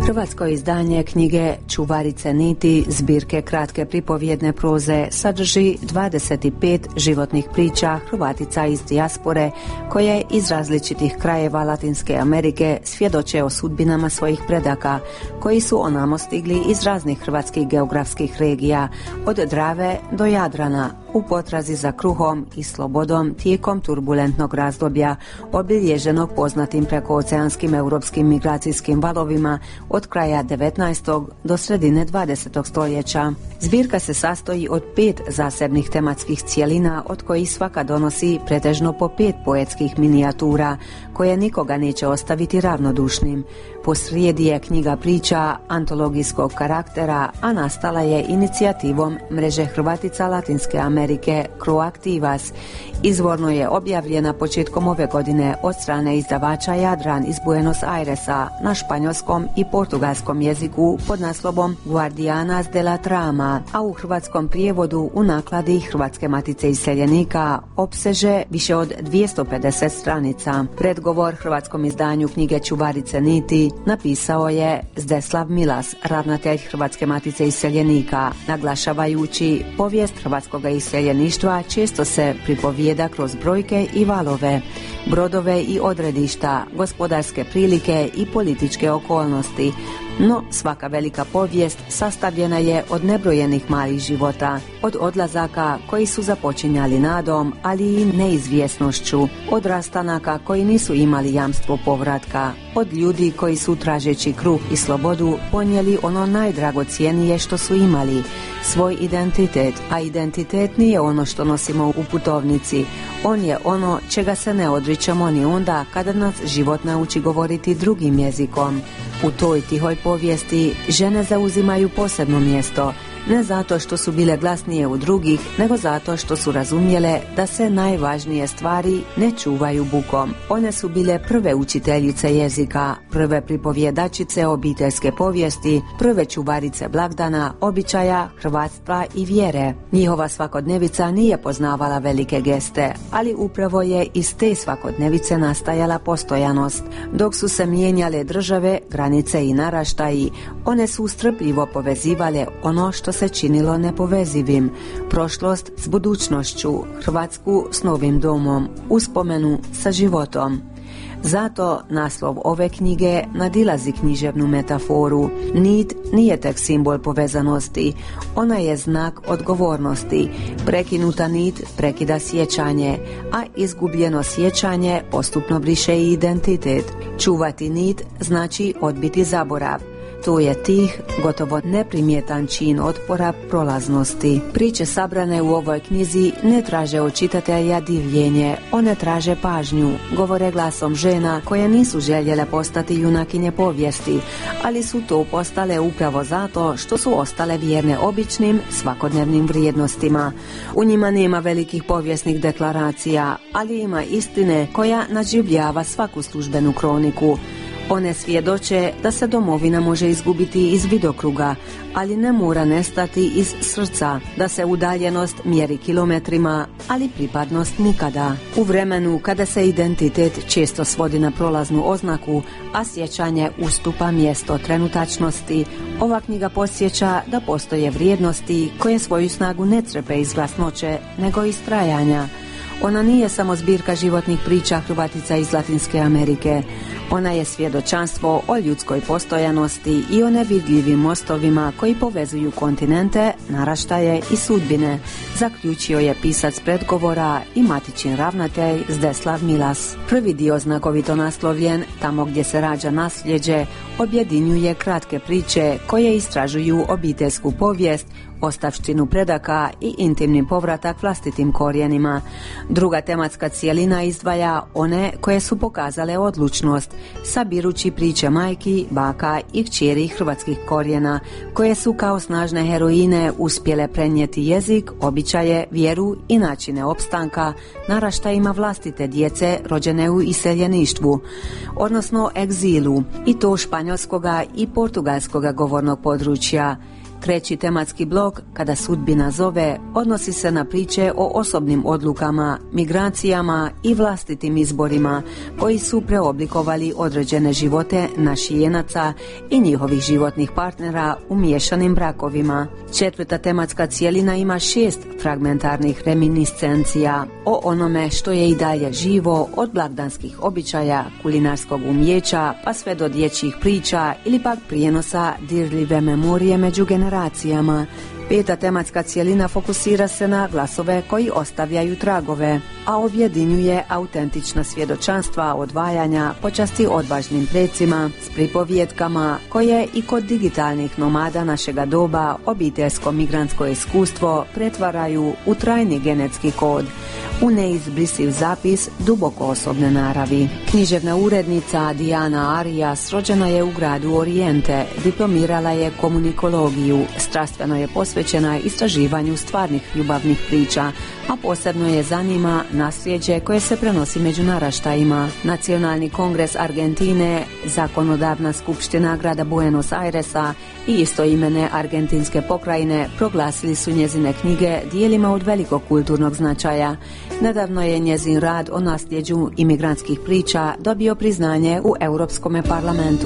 Hrvatsko izdanje knjige Čuvarice niti, zbirke kratke pripovjedne proze, sadrži 25 životnih priča Hrvatica iz dijaspore koje iz različitih krajeva Latinske Amerike svjedoče o sudbinama svojih predaka koji su onamo stigli iz raznih hrvatskih geografskih regija, od Drave do Jadrana, u potrazi za kruhom i slobodom tijekom turbulentnog razdoblja obilježenog poznatim prekooceanskim europskim migracijskim valovima od kraja 19. do sredine 20. stoljeća. Zbirka se sastoji od 5 zasebnih tematskih cjelina, od kojih svaka donosi pretežno po 5 poetskih minijatura koje nikoga neće ostaviti ravnodušnim. Posrijedi je knjiga priča antologijskog karaktera, a nastala je inicijativom mreže Hrvatica Latinske Amerike Croactivas. Izvorno je objavljena početkom ove godine od strane izdavača Jadran iz Buenos Airesa na španjolskom i portugalskom jeziku pod naslovom Guardianas de la Trama, a u hrvatskom prijevodu u nakladi Hrvatske matice iseljenika opseže više od 250 stranica. Predgovor hrvatskom izdanju knjige Čuvarice niti napisao je Zdeslav Milas, ravnatelj Hrvatske matice iseljenika, naglašavajući povijest hrvatskog iseljeništva često se pripovijeda kroz brojke i valove, brodove i odredišta, gospodarske prilike i političke okolnosti. No, svaka velika povijest sastavljena je od nebrojenih malih života, od odlazaka koji su započinjali nadom, ali i neizvjesnošću, od rastanaka koji nisu imali jamstvo povratka, od ljudi koji su tražeći kruh i slobodu ponijeli ono najdragocjenije što su imali, svoj identitet, a identitet nije ono što nosimo u putovnici, on je ono čega se ne odričemo ni onda kada nas život nauči govoriti drugim jezikom. U toj tihoj povijesti žene zauzimaju posebno mjesto, ne zato što su bile glasnije u drugih, nego zato što su razumjele da se najvažnije stvari ne čuvaju bukom. One su bile prve učiteljice jezika, prve pripovjedačice obiteljske povijesti, prve čuvarice blagdana, običaja, hrvatstva i vjere. Njihova svakodnevica nije poznavala velike geste, ali upravo je iz te svakodnevice nastajala postojanost. Dok su se mijenjale države, granice i naraštaji, one su strpljivo povezivale ono što se činilo nepovezivim, prošlost s budućnošću, Hrvatsku s novim domom, uspomenu sa životom. Zato naslov ove knjige nadilazi književnu metaforu. Nit nije tek simbol povezanosti, ona je znak odgovornosti. Prekinuta nit prekida sjećanje, a izgubljeno sjećanje postupno briše i identitet. Čuvati nit znači odbiti zaborav. To je tih, gotovo neprimjetan čin otpora prolaznosti. Priče sabrane u ovoj knjizi ne traže od čitatelja divljenje, one traže pažnju, govore glasom žena koje nisu željele postati junakinje povijesti, ali su to postale upravo zato što su ostale vjerne običnim, svakodnevnim vrijednostima. U njima nema velikih povijesnih deklaracija, ali ima istine koja nadživljava svaku službenu kroniku. One svjedoče da se domovina može izgubiti iz vidokruga, ali ne mora nestati iz srca, da se udaljenost mjeri kilometrima, ali pripadnost nikada. U vremenu kada se identitet često svodi na prolaznu oznaku, a sjećanje ustupa mjesto trenutačnosti, ova knjiga podsjeća da postoje vrijednosti koje svoju snagu ne crpe iz glasnoće, nego iz trajanja. Ona nije samo zbirka životnih priča Hrvatica iz Latinske Amerike. Ona je svjedočanstvo o ljudskoj postojanosti i o nevidljivim mostovima koji povezuju kontinente, naraštaje i sudbine, zaključio je pisac predgovora i matičin ravnatelj Zdeslav Milas. Prvi dio, znakovito naslovljen Tamo gdje se rađa nasljeđe, objedinjuje kratke priče koje istražuju obiteljsku povijest, ostavštinu predaka i intimni povratak vlastitim korijenima. Druga tematska cijelina izdvaja one koje su pokazale odlučnost, sabirući priče majki, baka i kćeri hrvatskih korijena, koje su kao snažne heroine uspjele prenijeti jezik, običaje, vjeru i načine opstanka naraštajima vlastite djece rođene u iseljeništvu, odnosno egzilu, i to španjolskoga i portugalskoga govornog područja. Treći tematski blok, Kada sudbina zove, odnosi se na priče o osobnim odlukama, migracijama i vlastitim izborima koji su preoblikovali određene živote našijenaca i njihovih životnih partnera u miješanim brakovima. Četvrta tematska cijelina ima 6 fragmentarnih reminiscencija o onome što je i dalje živo, od blagdanskih običaja, kulinarskog umijeća pa sve do dječjih priča ili pak prijenosa dirljive memorije među generacijama. Peta tematska cijelina fokusira se na glasove koji ostavljaju tragove, a objedinjuje autentična svjedočanstva odvajanja počasti odvažnim precima s pripovjetkama koje i kod digitalnih nomada našega doba obiteljsko-migrantsko iskustvo pretvaraju u trajni genetski kod, u neizbrisiv zapis duboko osobne naravi. Književna urednica Diana Arias rođena je u gradu Orijente, diplomirala je komunikologiju, strastveno je posvećena istraživanju stvarnih ljubavnih priča, a posebno je zanima nasljeđe koje se prenosi među naraštajima. Nacionalni kongres Argentine, zakonodavna skupština grada Buenos Airesa i istoimene argentinske pokrajine proglasili su njezine knjige dijelima od velikog kulturnog značaja. Nedavno je njezin rad o nasljeđu imigrantskih priča dobio priznanje u Europskom parlamentu.